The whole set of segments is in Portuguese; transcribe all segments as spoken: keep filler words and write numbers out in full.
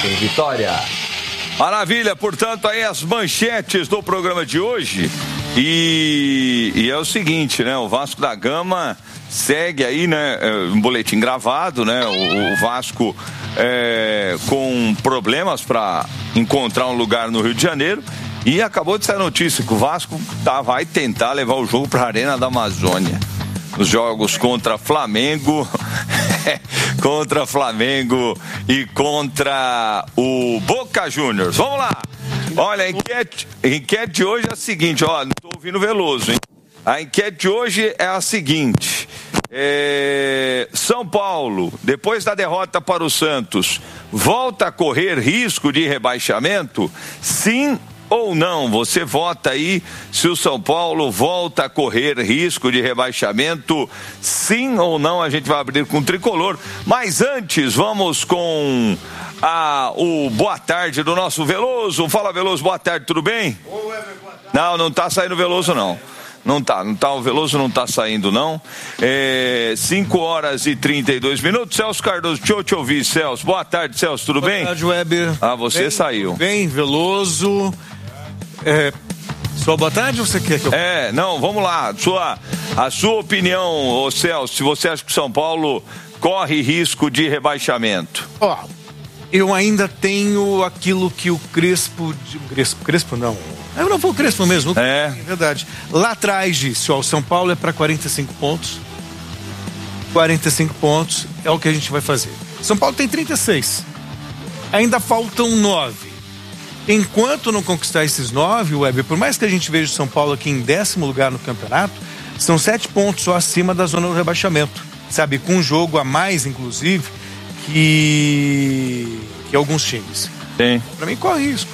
em Vitória. Maravilha, portanto, aí as manchetes do programa de hoje. E, e é o seguinte, né? O Vasco da Gama segue aí, né? Um boletim gravado, né? O, o Vasco é, com problemas para encontrar um lugar no Rio de Janeiro. E acabou de sair a notícia que o Vasco tá, vai tentar levar o jogo para a Arena da Amazônia. Os jogos contra Flamengo, contra Flamengo e contra o Boca Juniors. Vamos lá. Olha, a enquete, a enquete de hoje é a seguinte, ó, não tô ouvindo Veloso, hein? A enquete de hoje é a seguinte, é, São Paulo, depois da derrota para o Santos, volta a correr risco de rebaixamento? Sim ou não? Você vota aí se o São Paulo volta a correr risco de rebaixamento, sim ou não? A gente vai abrir com o Tricolor, mas antes vamos com a, o boa tarde do nosso Veloso. Fala, Veloso, boa tarde, tudo bem? Não, não tá saindo Veloso não. Não tá, não tá, o Veloso não tá saindo não. É, cinco horas e trinta e dois minutos. Celso Cardoso, deixa eu te ouvir, Celso. Boa tarde, Celso, tudo boa bem? Boa tarde, Weber. Ah, você bem, saiu. Bem, Veloso. É, sua boa tarde ou você quer que eu... É, não, vamos lá. Sua, a sua opinião, ô Celso, se você acha que o São Paulo corre risco de rebaixamento. Ó, eu ainda tenho aquilo que o Crespo... Crespo, Crespo não... Eu não vou o Crespo mesmo. É. É verdade. Lá atrás disse, ó, o São Paulo é para quarenta e cinco pontos. quarenta e cinco pontos é o que a gente vai fazer. São Paulo tem trinta e seis. Ainda faltam nove. Enquanto não conquistar esses nove, Weber, por mais que a gente veja o São Paulo aqui em décimo lugar no campeonato, são sete pontos só acima da zona do rebaixamento. Sabe, com um jogo a mais, inclusive, que, que alguns times. Sim. Para mim, corre risco.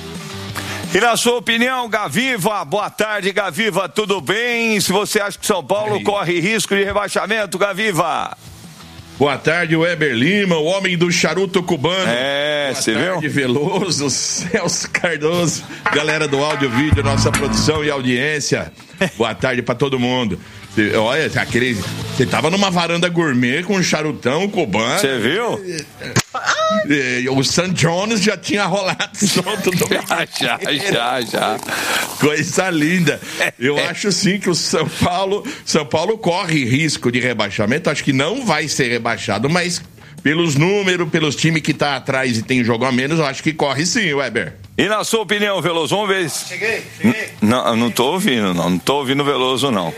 E na sua opinião, Gaviva, boa tarde, Gaviva, tudo bem? Se você acha que São Paulo corre risco de rebaixamento, Gaviva. Boa tarde, Weber Lima, o homem do charuto cubano. É, você viu? Boa tarde, Veloso, Celso Cardoso, galera do áudio, vídeo, nossa produção e audiência. Boa tarde pra todo mundo. Cê, olha, aquele, você tava numa varanda gourmet com um charutão cubano. Você viu? E, o Sam Jones já tinha rolado solto do já, já, já. Coisa linda. Eu acho sim que o São Paulo, São Paulo corre risco de rebaixamento. Acho que não vai ser rebaixado, mas pelos números, pelos times que tá atrás e tem jogo a menos, eu acho que corre sim, Weber. E na sua opinião, Veloso, vamos ver. Cheguei, cheguei. Não, não tô ouvindo, não. Não tô ouvindo o Veloso, não.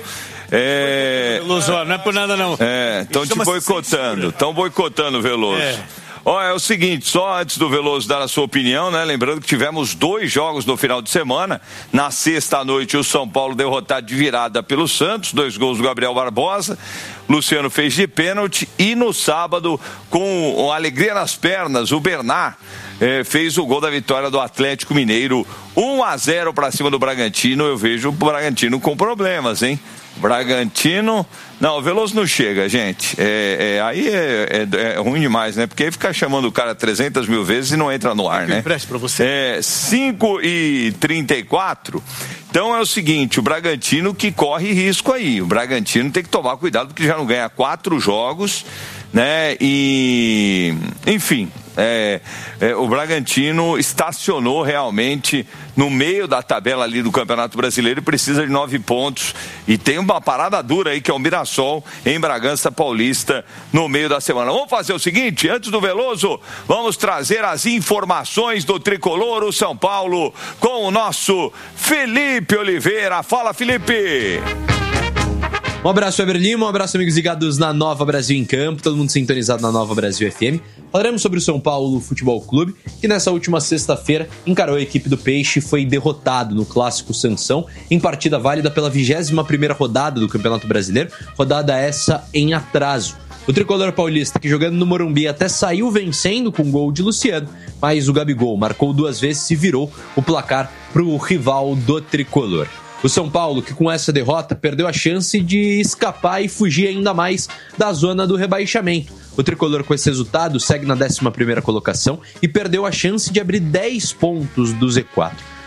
É... Veloso, não é por nada, não. É, estão te boicotando. Estão boicotando o Veloso. É. Ó, é o seguinte, só antes do Veloso dar a sua opinião, né? Lembrando que tivemos dois jogos no final de semana. Na sexta à noite, o São Paulo derrotado de virada pelo Santos, dois gols do Gabriel Barbosa. Luciano fez de pênalti. E no sábado, com alegria nas pernas, o Bernard eh, fez o gol da vitória do Atlético Mineiro. um a zero para cima do Bragantino. Eu vejo o Bragantino com problemas, hein? Bragantino, não, o Veloso não chega, gente, é, é, aí é, é, é ruim demais, né, porque aí fica chamando o cara trezentas mil vezes e não entra no ar, né. Empreste pra você. É, cinco e trinta e quatro, então é o seguinte, o Bragantino que corre risco aí, o Bragantino tem que tomar cuidado porque já não ganha quatro jogos, né, e, enfim, é, é, o Bragantino estacionou realmente no meio da tabela ali do Campeonato Brasileiro e precisa de nove pontos e tem uma parada dura aí que é o Mirassol em Bragança Paulista no meio da semana. Vamos fazer o seguinte, antes do Veloso, vamos trazer as informações do Tricolor, o São Paulo, com o nosso Felipe Oliveira. Fala, Felipe! Um abraço, Weber Lima, um abraço, amigos ligados na Nova Brasil em Campo, todo mundo sintonizado na Nova Brasil F M. Falaremos sobre o São Paulo Futebol Clube, que nessa última sexta-feira encarou a equipe do Peixe e foi derrotado no Clássico Sansão, em partida válida pela vigésima primeira rodada do Campeonato Brasileiro, rodada essa em atraso. O tricolor paulista, que jogando no Morumbi até saiu vencendo com gol de Luciano, mas o Gabigol marcou duas vezes e virou o placar para o rival do tricolor. O São Paulo, que com essa derrota perdeu a chance de escapar e fugir ainda mais da zona do rebaixamento. O tricolor com esse resultado segue na décima primeira colocação e perdeu a chance de abrir dez pontos do Z quatro.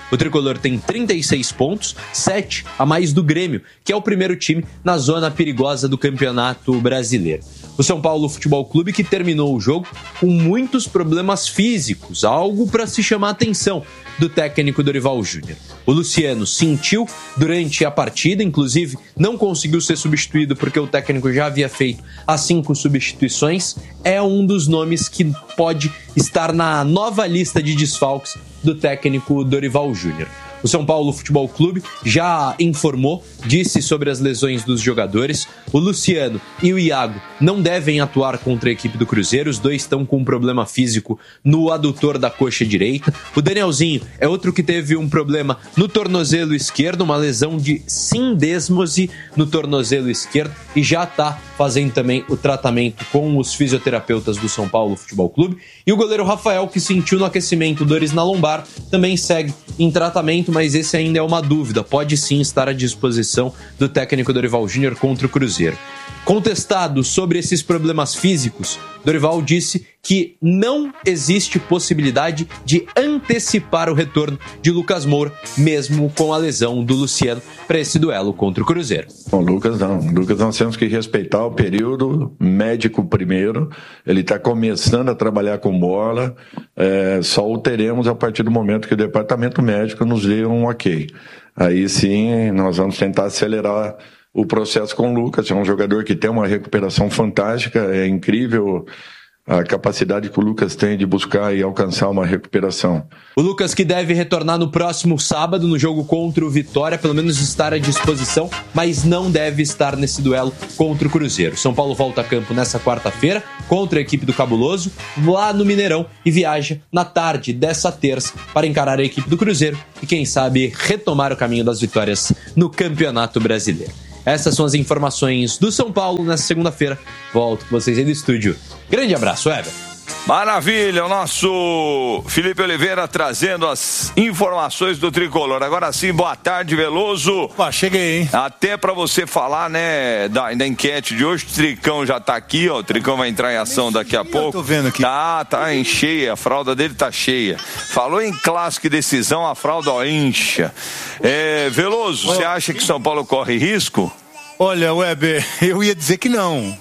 O tricolor tem trinta e seis pontos, sete a mais do Grêmio, que é o primeiro time na zona perigosa do Campeonato Brasileiro. O São Paulo Futebol Clube que terminou o jogo com muitos problemas físicos, algo para se chamar a atenção do técnico Dorival Júnior. O Luciano sentiu durante a partida, inclusive não conseguiu ser substituído porque o técnico já havia feito as cinco substituições, é um dos nomes que pode estar na nova lista de desfalques do técnico Dorival Júnior. O São Paulo Futebol Clube já informou, disse sobre as lesões dos jogadores. O Luciano e o Iago não devem atuar contra a equipe do Cruzeiro. Os dois estão com um problema físico no adutor da coxa direita. O Danielzinho é outro que teve um problema no tornozelo esquerdo, uma lesão de sindesmose no tornozelo esquerdo e já está fazendo também o tratamento com os fisioterapeutas do São Paulo Futebol Clube. E o goleiro Rafael, que sentiu no aquecimento dores na lombar, também segue em tratamento, mas esse ainda é uma dúvida. Pode sim estar à disposição do técnico Dorival Júnior contra o Cruzeiro. Contestado sobre esses problemas físicos, Dorival disse que não existe possibilidade de antecipar o retorno de Lucas Moura, mesmo com a lesão do Luciano, para esse duelo contra o Cruzeiro. Bom, Lucas não. Lucas nós temos que respeitar o período médico primeiro. Ele está começando a trabalhar com bola. É, só o teremos a partir do momento que o departamento médico nos dê um ok. Aí sim nós vamos tentar acelerar o processo com o Lucas. É um jogador que tem uma recuperação fantástica, é incrível a capacidade que o Lucas tem de buscar e alcançar uma recuperação. O Lucas que deve retornar no próximo sábado no jogo contra o Vitória, pelo menos estar à disposição, mas não deve estar nesse duelo contra o Cruzeiro. São Paulo volta a campo nessa quarta-feira contra a equipe do Cabuloso, lá no Mineirão, e viaja na tarde dessa terça para encarar a equipe do Cruzeiro e quem sabe retomar o caminho das vitórias no Campeonato Brasileiro. Essas são as informações do São Paulo nessa segunda-feira. Volto com vocês aí do estúdio. Grande abraço, Weber. Maravilha, o nosso Felipe Oliveira trazendo as informações do Tricolor. Agora sim, boa tarde, Veloso. Opa, cheguei, hein? Até pra você falar, né, da, da enquete de hoje, o Tricão já tá aqui, ó, o Tricão vai entrar em ação daqui a pouco. Eu tô vendo aqui. Tá, tá em cheia, a fralda dele tá cheia. Falou em clássico e decisão, a fralda ó, incha. É, Veloso, você acha que São Paulo corre risco? Olha, Weber, eu ia dizer que não,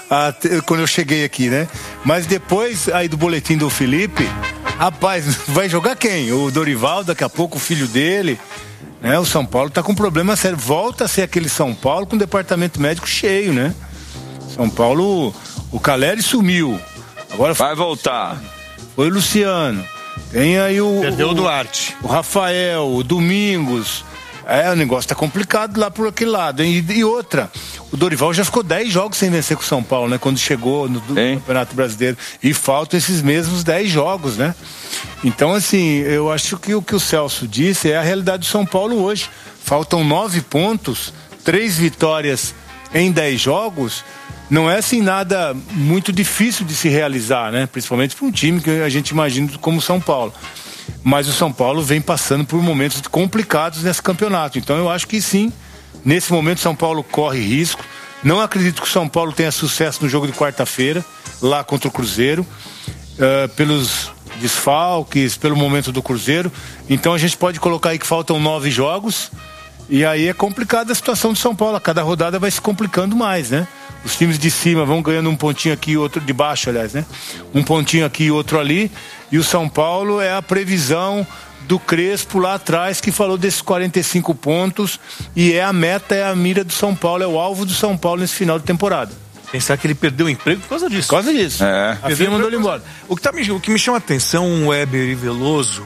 até quando eu cheguei aqui, né? Mas depois aí do boletim do Felipe, rapaz, vai jogar quem? O Dorival, daqui a pouco o filho dele, né? O São Paulo tá com um problema sério, volta a ser aquele São Paulo com o departamento médico cheio, né? São Paulo, o Caleri sumiu, agora vai voltar. Foi o Luciano, tem aí o... Perdeu o, o Duarte. O Rafael, o Domingos... É, o negócio tá complicado lá por aquele lado. E, e outra, o Dorival já ficou dez jogos sem vencer com o São Paulo, né? Quando chegou no, no Campeonato Brasileiro. E faltam esses mesmos dez jogos, né? Então, assim, eu acho que o que o Celso disse é a realidade do São Paulo hoje. Faltam nove pontos, três vitórias em dez jogos. Não é, assim, nada muito difícil de se realizar, né? Principalmente para um time que a gente imagina como o São Paulo. Mas o São Paulo vem passando por momentos complicados nesse campeonato. Então eu acho que sim, nesse momento o São Paulo corre risco. Não acredito que o São Paulo tenha sucesso no jogo de quarta-feira, lá contra o Cruzeiro, uh, pelos desfalques, pelo momento do Cruzeiro. Então a gente pode colocar aí que faltam nove jogos, e aí é complicada a situação do São Paulo. A cada rodada vai se complicando mais, né? Os times de cima vão ganhando um pontinho aqui e outro de baixo, aliás, né? Um pontinho aqui e outro ali. E o São Paulo é a previsão do Crespo lá atrás, que falou desses quarenta e cinco pontos. E é a meta, é a mira do São Paulo, é o alvo do São Paulo nesse final de temporada. Pensar que ele perdeu o emprego por causa disso. Por causa disso. É. A firma mandou ele embora. O que, tá me, o que me chama a atenção, Weber e Veloso,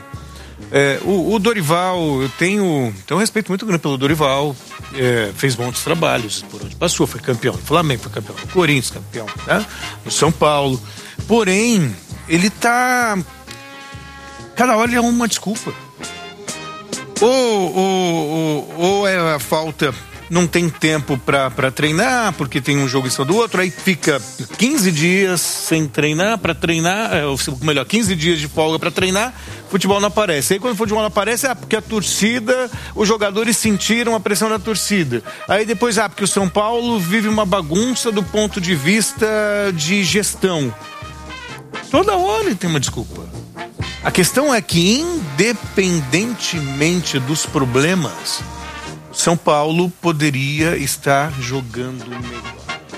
é, o, o Dorival, eu tenho, tenho um respeito muito grande pelo Dorival, é, fez bons trabalhos por onde passou, foi campeão do Flamengo, foi campeão do Corinthians, campeão, né, do São Paulo. Porém, ele tá... Cada hora é uma desculpa. Ou, ou, ou, ou é a falta... Não tem tempo pra, pra treinar, porque tem um jogo em cima do outro, aí fica quinze dias sem treinar, pra treinar, ou melhor, quinze dias de folga pra treinar, futebol não aparece. Aí quando o futebol não aparece, é porque a torcida, os jogadores sentiram a pressão da torcida. Aí depois, ah, porque o São Paulo vive uma bagunça do ponto de vista de gestão. Toda hora ele tem uma desculpa. A questão é que, independentemente dos problemas, São Paulo poderia estar jogando melhor.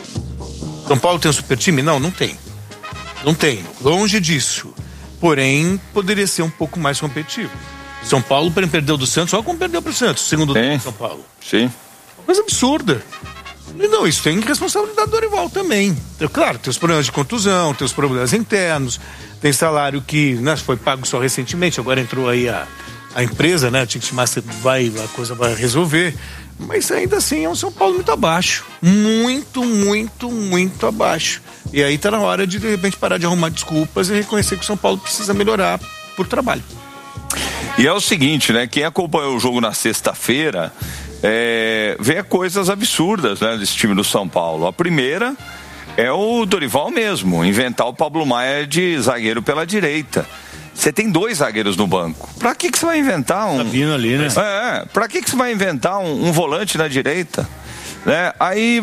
São Paulo tem um super time? Não, não tem. Não tem. Longe disso. Porém, poderia ser um pouco mais competitivo. São Paulo perdeu do Santos, olha como perdeu para o Santos, segundo tempo São Paulo. Sim. Uma coisa absurda. Não, isso tem responsabilidade do Dorival também. Claro, tem os problemas de contusão, tem os problemas internos, tem salário que, né, foi pago só recentemente, agora entrou aí a, a empresa, né? Tinha que chamar, vai, a coisa vai resolver. Mas ainda assim é um São Paulo muito abaixo. Muito, muito, muito abaixo. E aí tá na hora de, de repente, parar de arrumar desculpas e reconhecer que o São Paulo precisa melhorar por trabalho. E é o seguinte, né? Quem acompanhou o jogo na sexta-feira é, vê coisas absurdas, né, desse time do São Paulo. A primeira é o Dorival mesmo, inventar o Pablo Maia de zagueiro pela direita. Você tem dois zagueiros no banco. Pra que que você vai inventar um... Tá vindo ali, né? É, pra que que você vai inventar um, um volante na direita? Né? Aí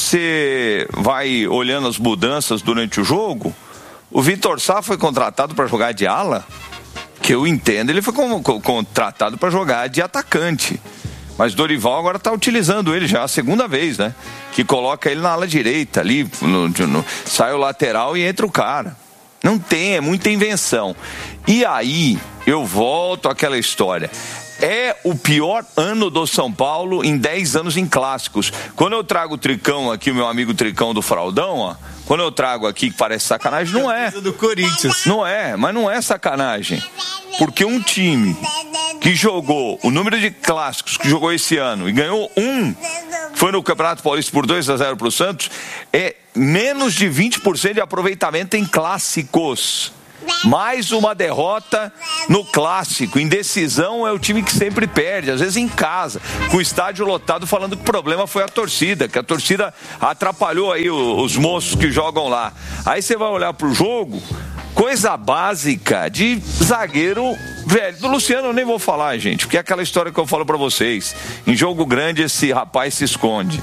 você vai olhando as mudanças durante o jogo. O Vitor Sá foi contratado para jogar de ala, que eu entendo, ele foi com, com, contratado para jogar de atacante. Mas Dorival agora está utilizando ele já a segunda vez, né? Que coloca ele na ala direita ali, no, no, sai o lateral e entra o cara. Não tem, é muita invenção. E aí, eu volto àquela história. É o pior ano do São Paulo em dez anos em clássicos. Quando eu trago o Tricão aqui, o meu amigo Tricão do Fraldão, ó, quando eu trago aqui que parece sacanagem, não é. Do Corinthians. Não é, mas não é sacanagem. Porque um time que jogou o número de clássicos que jogou esse ano e ganhou um, foi no Campeonato Paulista por dois a zero pro Santos, é menos de vinte por cento de aproveitamento em clássicos. Mais uma derrota no clássico. Indecisão é o time que sempre perde, às vezes em casa, com o estádio lotado, falando que o problema foi a torcida, que a torcida atrapalhou aí os moços que jogam lá. Aí você vai olhar pro jogo, coisa básica de zagueiro velho. Do Luciano eu nem vou falar, gente, porque é aquela história que eu falo pra vocês. Em jogo grande esse rapaz se esconde.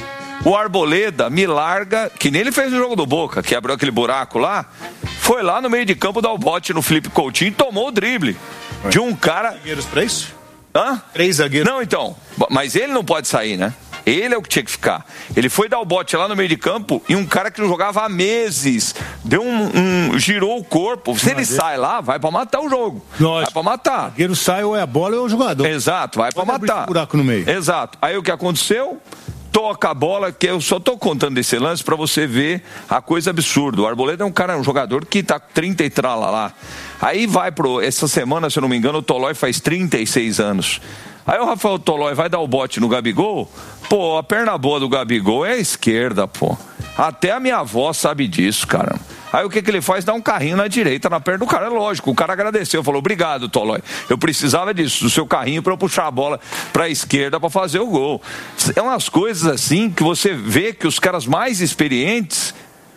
O Arboleda me larga, que nem ele fez no jogo do Boca, que abriu aquele buraco lá, foi lá no meio de campo dar o bote no Felipe Coutinho e tomou o drible de um cara... Zagueiros pra isso? Hã? Três zagueiros. Não, então, mas ele não pode sair, né? Ele é o que tinha que ficar. Ele foi dar o bote lá no meio de campo e um cara que não jogava há meses deu um, um girou o corpo. Se ele sai lá, vai pra matar o jogo. Lógico. Vai pra matar. O zagueiro sai ou é a bola ou é o jogador. Exato, vai pra Pode abrir matar. esse buraco no meio. Exato. Aí o que aconteceu? Toca a bola, que eu só tô contando esse lance pra você ver a coisa absurda. O Arboleda é um cara, um jogador que tá com trinta e trala lá. Aí vai pro, essa semana, se eu não me engano, o Tolói faz trinta e seis anos. Aí o Rafael Tolói vai dar o bote no Gabigol, pô, a perna boa do Gabigol é a esquerda, pô. Até a minha avó sabe disso, cara. Aí o que que ele faz? Dá um carrinho na direita, na perna do cara, é lógico. O cara agradeceu, falou, obrigado, Tolói. Eu precisava disso, do seu carrinho pra eu puxar a bola pra esquerda pra fazer o gol. É umas coisas assim que você vê que os caras mais experientes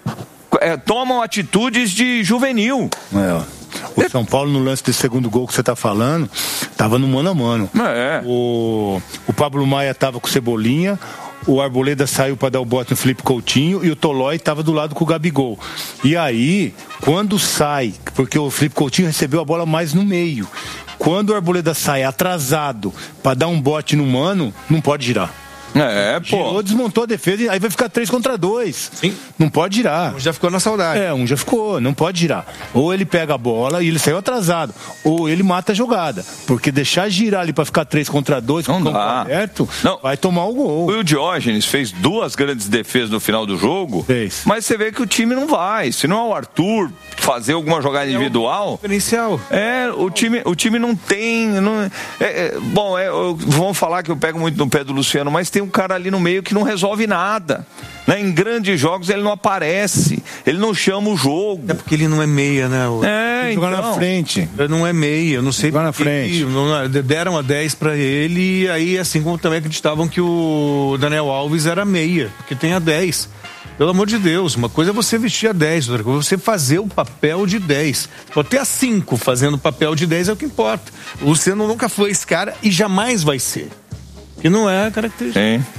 é, tomam atitudes de juvenil. É. O São Paulo, no lance desse segundo gol que você tá falando, tava no mano a mano. É. O, o Pablo Maia tava com o Cebolinha, o Arboleda saiu para dar o bote no Felipe Coutinho e o Tolói tava do lado com o Gabigol. E aí, quando sai, porque o Felipe Coutinho recebeu a bola mais no meio, quando o Arboleda sai atrasado para dar um bote no mano, não pode girar. É, pô. Girou, desmontou a defesa, aí vai ficar três contra dois. Sim. Não pode girar. Um já ficou na saudade. É, um já ficou, não pode girar. Ou ele pega a bola e ele saiu atrasado, ou ele mata a jogada. Porque deixar girar ali pra ficar três contra dois, não com o campo dá. aberto, não. vai tomar o gol. O Diógenes fez duas grandes defesas no final do jogo, fez. Mas você vê que o time não vai. Se não é o Arthur fazer alguma jogada individual, diferencial. É, o time, o time não tem. Não, é, é, bom, é, eu, vamos falar que eu pego muito no pé do Luciano, mas tem um cara ali no meio que não resolve nada. Né? Em grandes jogos ele não aparece, ele não chama o jogo. É porque ele não é meia, né? O... É, jogar então. na frente. Ele não é meia, eu não sei. Jogar na frente. Não, deram a dez pra ele e aí, assim como também acreditavam que o Daniel Alves era meia, porque tem a dez. Pelo amor de Deus, uma coisa é você vestir a dez, outra coisa é você fazer o papel de dez. Pode ter a cinco fazendo o papel de dez, é o que importa. O Luciano nunca foi esse cara e jamais vai ser. Que não é a característica. Sim.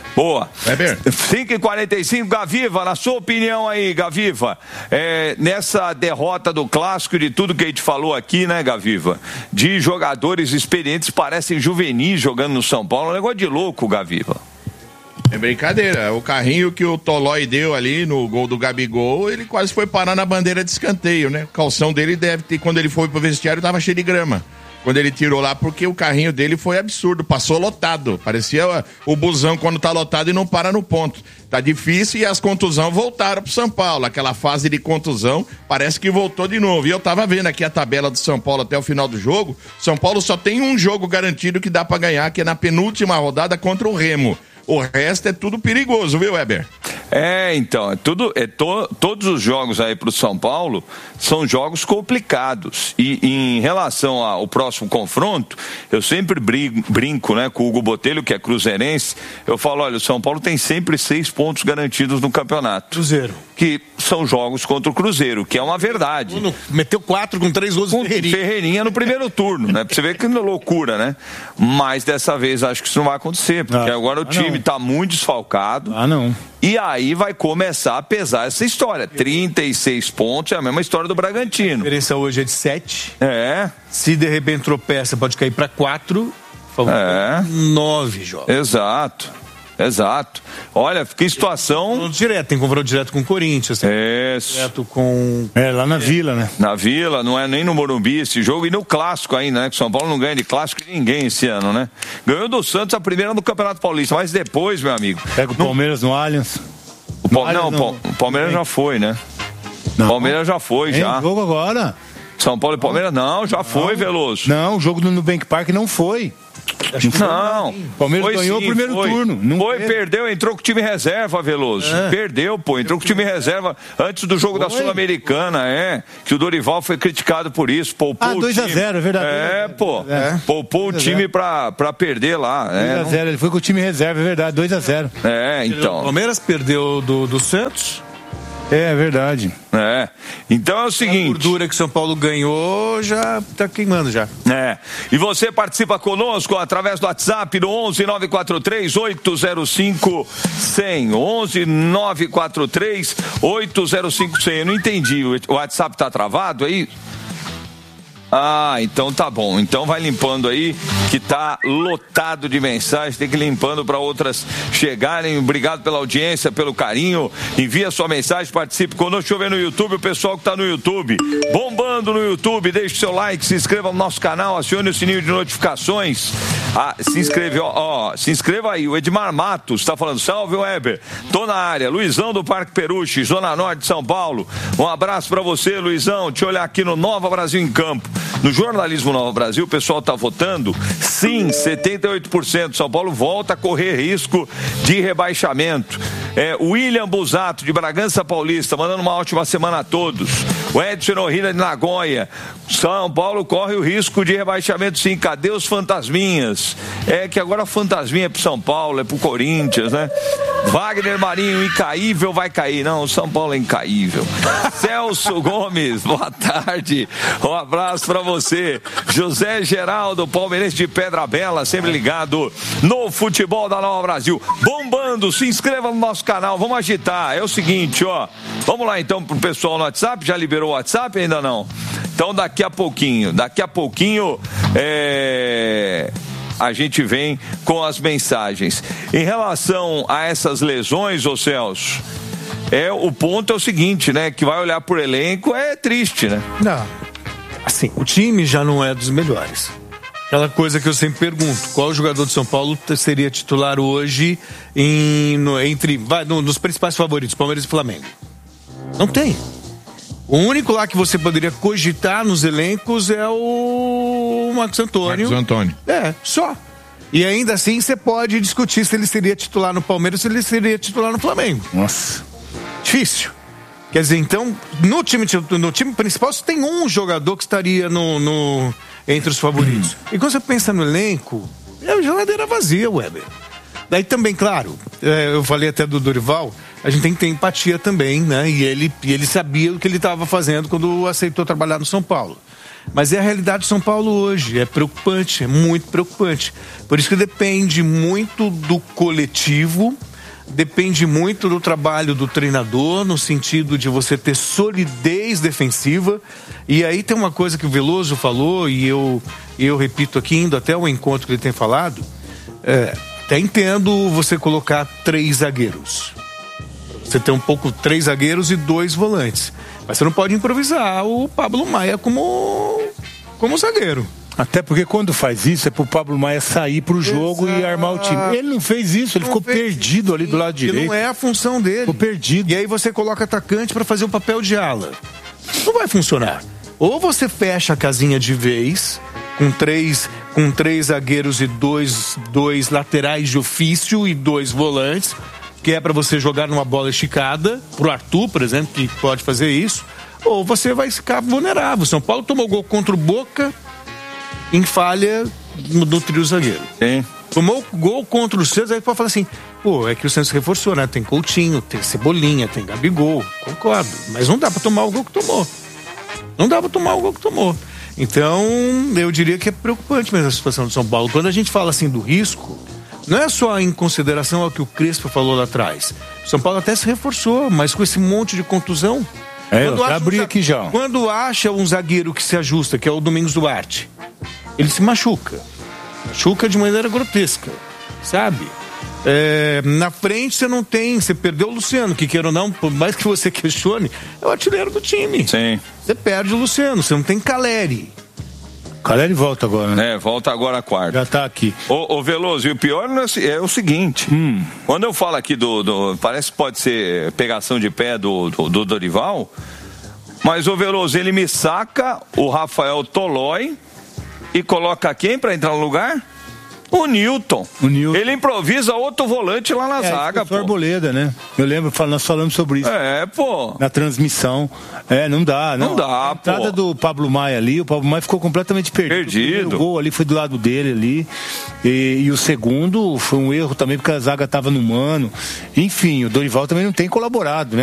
Boa. cinco e quarenta e cinco, Gaviva, na sua opinião aí, Gaviva, é, nessa derrota do Clássico e de tudo que a gente falou aqui, né, Gaviva, de jogadores experientes, parecem juvenis jogando no São Paulo, um negócio de louco, Gaviva. É brincadeira, o carrinho que o Tolói deu ali no gol do Gabigol, ele quase foi parar na bandeira de escanteio, né? O calção dele deve ter, quando ele foi pro vestiário, tava cheio de grama. Quando ele tirou lá, porque o carrinho dele foi absurdo, passou lotado. Parecia o busão quando tá lotado e não para no ponto. Tá difícil e as contusões voltaram pro São Paulo. Aquela fase de contusão parece que voltou de novo. E eu tava vendo aqui a tabela do São Paulo até o final do jogo. São Paulo só tem um jogo garantido que dá pra ganhar, que é na penúltima rodada contra o Remo. O resto é tudo perigoso, viu, Weber? É, então, é tudo, é to, todos os jogos aí pro São Paulo são jogos complicados. E em relação ao próximo confronto, eu sempre brinco, brinco né, com o Hugo Botelho, que é cruzeirense. Eu falo, olha, o São Paulo tem sempre seis pontos garantidos no campeonato. Cruzeiro. Que são jogos contra o Cruzeiro, que é uma verdade. Mano, meteu quatro com três gols de Ferreirinha. Ferreirinha no primeiro turno, né? Pra você ver que loucura, né? Mas dessa vez acho que isso não vai acontecer, porque ah, agora o time não. tá muito desfalcado. Ah, não. E aí vai começar a pesar essa história. trinta e seis pontos é a mesma história do Bragantino. A diferença hoje é de sete. É. Se de repente tropeça, pode cair para quatro. É. nove jogos. Exato. Exato. Olha, que situação. Direto, tem confronto direto com o Corinthians. Tem Isso. Direto com. É, lá na é. Vila, né? Na Vila, não é nem no Morumbi esse jogo. E no Clássico ainda, né? Que o São Paulo não ganha de Clássico de ninguém esse ano, né? Ganhou do Santos a primeira no Campeonato Paulista, mas depois, meu amigo. Pega o Palmeiras no, no Allianz. O pa... Allianz, não, não, o Palmeiras já foi, né? Não. O Palmeiras já foi, já. Tem jogo agora. São Paulo e Palmeiras, não, já não. foi, Veloso. Não, o jogo do Nubank Park não foi. Não, Palmeiras foi ganhou sim, o primeiro foi. turno. Não foi, teve. perdeu, entrou com o time reserva, Veloso. É. Perdeu, pô, entrou com o time reserva antes do jogo foi. da Sul-Americana, é. Que o Dorival foi criticado por isso. Poupou ah, dois a zero, é verdade. É, pô. É. Poupou o time pra, pra perder lá. dois a zero, é, ele foi com o time reserva, é verdade, dois a zero. É, então. O Palmeiras perdeu do, do Santos. É, é verdade. É. Então é o seguinte. A gordura que São Paulo ganhou já tá queimando já. É. E você participa conosco através do WhatsApp do onze nove quatro três oito zero cinco zero zero. onze nove quatro três oito zero cinco zero zero. Eu não entendi. O WhatsApp tá travado aí? Ah, então tá bom. Então vai limpando aí, que tá lotado de mensagens. Tem que ir limpando para outras chegarem. Obrigado pela audiência, pelo carinho. Envia sua mensagem, participe conosco. Deixa eu ver no YouTube, o pessoal que tá no YouTube. Bombando no YouTube, deixe o seu like, se inscreva no nosso canal, acione o sininho de notificações. Ah, se inscreve, ó, ó, se inscreva aí. O Edmar Matos tá falando, salve Weber, tô na área. Luizão do Parque Peruche, Zona Norte de São Paulo. Um abraço para você, Luizão. Te olhar aqui no Nova Brasil em Campo. No jornalismo Nova Brasil, o pessoal está votando sim, setenta e oito por cento. São Paulo volta a correr risco de rebaixamento. É, William Busato, de Bragança Paulista, mandando uma ótima semana a todos. O Edson Orrina de Nagoya. São Paulo corre o risco de rebaixamento sim. Cadê os fantasminhas? É que agora a fantasminha é pro São Paulo, é pro Corinthians, né? Wagner Marinho, incaível, vai cair. Não, o São Paulo é incaível. Celso Gomes, boa tarde. Um abraço pra você. José Geraldo, palmeirense de Pedra Bela, sempre ligado no futebol da Nova Brasil. Bombando, se inscreva no nosso canal, vamos agitar. É o seguinte, ó. Vamos lá então pro pessoal no WhatsApp. Já liberou o WhatsApp? Ainda não. Então daqui a pouquinho, daqui a pouquinho é... a gente vem com as mensagens. Em relação a essas lesões, ô Celso, é, o ponto é o seguinte, né? Que vai olhar por elenco é triste, né? Não. Assim, o time já não é dos melhores. Aquela coisa que eu sempre pergunto, qual jogador de São Paulo seria titular hoje em, no, entre, vai, no, nos principais favoritos, Palmeiras e Flamengo? Não tem. O único lá que você poderia cogitar nos elencos é o Marcos Antônio. Marcos Antônio. É, só. E ainda assim você pode discutir se ele seria titular no Palmeiras ou se ele seria titular no Flamengo. Nossa. Difícil. Quer dizer, então, no time, no time principal só tem um jogador que estaria no, no, entre os favoritos. Hum. E quando você pensa no elenco, é a geladeira vazia, Weber. Daí também, claro, é, eu falei até do Dorival, a gente tem que ter empatia também, né? E ele, e ele sabia o que ele estava fazendo quando aceitou trabalhar no São Paulo. Mas é a realidade de São Paulo hoje, é preocupante, é muito preocupante. Por isso que depende muito do coletivo, depende muito do trabalho do treinador, no sentido de você ter solidez defensiva. E aí tem uma coisa que o Veloso falou, e eu, eu repito aqui, indo até o encontro que ele tem falado, é, até entendo você colocar três zagueiros. Você tem um pouco três zagueiros e dois volantes. Mas você não pode improvisar o Pablo Maia como, como zagueiro. Até porque quando faz isso é pro Pablo Maia sair pro jogo Exato. E armar o time. Ele não fez isso, ele não ficou perdido ali do lado direito. Não é a função dele. Ficou perdido. E aí você coloca atacante para fazer o papel de ala. Não vai funcionar. Ou você fecha a casinha de vez, com três, com três zagueiros e dois, dois laterais de ofício e dois volantes, que é para você jogar numa bola esticada, pro Arthur, por exemplo, que pode fazer isso, ou você vai ficar vulnerável. São Paulo tomou gol contra o Boca em falha no, no trio zagueiro. Sim. Tomou gol contra o Santos, aí pode falar assim, pô, é que o Santos reforçou, né? Tem Coutinho, tem Cebolinha, tem Gabigol, concordo. Mas não dá pra tomar o gol que tomou. Não dá pra tomar o gol que tomou. Então, eu diria que é preocupante mesmo a situação do São Paulo. Quando a gente fala assim do risco, não é só em consideração ao que o Crespo falou lá atrás. O São Paulo até se reforçou, mas com esse monte de contusão. É, eu abri um, aqui já. Quando acha um zagueiro que se ajusta, que é o Domingos Duarte, ele se machuca. Machuca de maneira grotesca, sabe? É, na frente você não tem, você perdeu o Luciano, que queira ou não, por mais que você questione, é o artilheiro do time. Sim. Você perde o Luciano, você não tem Caleri. Caleri volta agora, né? É, volta agora a quarta. Já tá aqui. Ô, ô Veloso, e o pior é o seguinte, hum. quando eu falo aqui do, do, parece que pode ser pegação de pé do, do, do Dorival, mas o Veloso, ele me saca o Rafael Tolói e coloca quem pra entrar no lugar? O Newton. O Newton. Ele improvisa outro volante lá na é, zaga, pô. Arboleda, né? Eu lembro, nós falamos sobre isso. É, pô. Na transmissão. É, não dá, não. Não dá, a entrada pô. do Pablo Maia ali, o Pablo Maia ficou completamente perdido. Perdido. O gol ali foi do lado dele ali. E, e o segundo foi um erro também, porque a zaga tava no mano. Enfim, o Dorival também não tem colaborado, né?